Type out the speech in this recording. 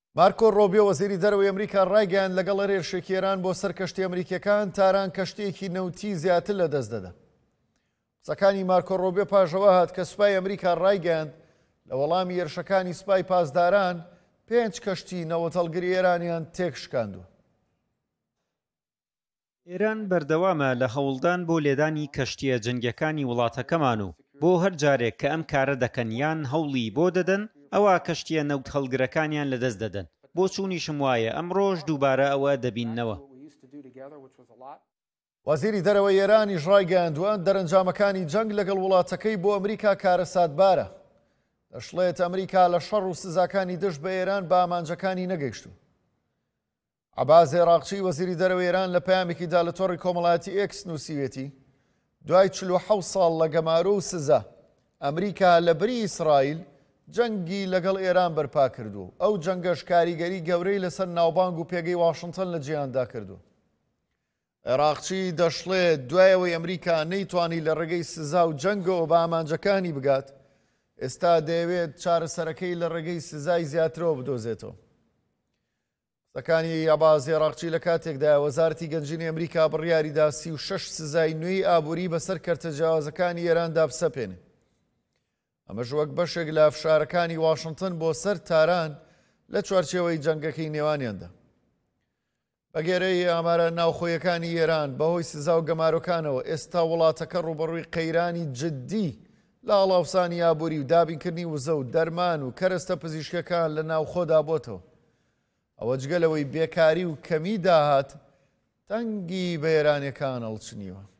مارکۆ ڕۆبیۆ وەزیری دەرەوەی ئەمریکا ڕایگەیاند لەگەڵ هێرشێکی ئێران بۆ سەر کەشتی ئەمریکیەکان تاران کەشتێکی نەوتی زیاتر لەدەست دەدەن. قسەکانی مارکۆ ڕۆبیۆ پاشەوە هات کە سوپای ئەمریکا ڕایگەیاند لە وەڵامی هێرشەکانی سوپای پاسداران 5 کەشتی نەوەتەڵگری ئێرانیان تێکشکاندووە. ئێران بەردەوامە لە هەوڵدان بۆ لێدانی کەشتیە جەنگیەکانی وڵاتەکەمان و بۆ هەر جارێک کە ئەم کارە دەکەن یان هەوڵی بۆ دەدەن ئەوە کەشتیە نەوت هەڵگرەکانیان لەدەست دەدەن. بۆ چوونیشم وایە ئەمڕۆژ دووبارە ئەوە دەبیننەوە. وەزیری دەرەوەی ئێرانیش ڕایگەیاندووە دەرەنجامەکانی جەنگ لەگەڵ وڵاتەکەی بۆ ئەمریکا کارە ساتبارە. دەشڵێت ئەمریکا لە شەڕ و سزاکانی دژ بە ئێران بە ئامانجەکانی نەگەیشتووە. عەباس عێراقچی وەزیری دەرەوەی ئێران لە پەیامێکیدا لە تۆڕی کۆمەڵایەتی ئێکس نووسیوێتی دوای 47 ساڵ لە گەمارە و سزا ئەمریکا لە بری ئیسرائیل جەنگی لەگەڵ ئێران بەرپا کردو. ئەو جەنگەش کاریگەری گەورەی لەسەر ناوبانگ و پێگەی واشنتن لە جیهاندا کردو. عێراقچی دەشڵێت دوایەوەی ئەمریکا نەیتوانی لە ڕێگەی سزا و جەنگەوە بە ئامانجەکانی بگات، ئێستا دەیەوێت چارەسەرەکەی لە ڕێگەی سزای زیاترەوە بدۆزێتەوە. قسەکانی عەباس عێراقچی لە کاتێکدا وەزارەتی گەنجینی ئەمریکا بڕیاریدا 36 سزای نوێی ئابووری بەسەر کەرتە جیاوازەکانی ئێراندا بسەپێنێ. ئەمەش وەک بەشێک لە ئەفشارەکانی واشنتن بۆ سەر تاران لە چوارچێوەی جەنگەکەی نێوانیاندا. بەگێرەی ئامارە ناوخۆیەکانی ئێران بەهۆی سزا و گەمارۆکانەوە ئێستا وڵاتەکە ڕوبەڕووی قەیرانی جددی لە ئاڵاوسانی ئابووری و دابینکردنی وزە و دەرمان و کەرەستە پزیشکەکان لە ناوخۆدا بۆتەوە. ئەوە جگەلەوەی بێکاری و کەمی داهات تەنگی بە ئێرانیەکان هەڵچنیوە.